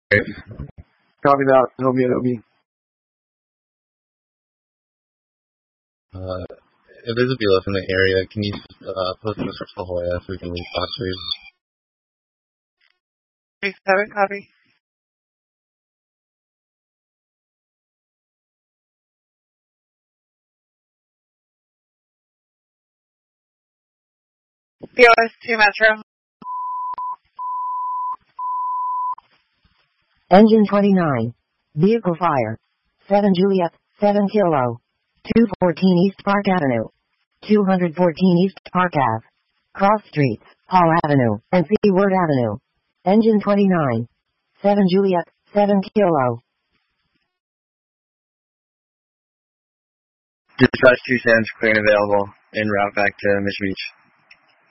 Copy that. It'll be. If there's a BLS in the area, can you post this for La Jolla so we can leave boxers? 37, copy. BLS 2 Metro. Engine 29. Vehicle fire. 7 Juliet, 7 Kilo. 214 East Park Avenue. 214 East Park Ave. Cross Streets, Hall Avenue, and Seaward Avenue. Engine 29. 7 Juliet, 7 Kilo. Dispatch 2 Sands, clear and available, en route back to Mission Beach.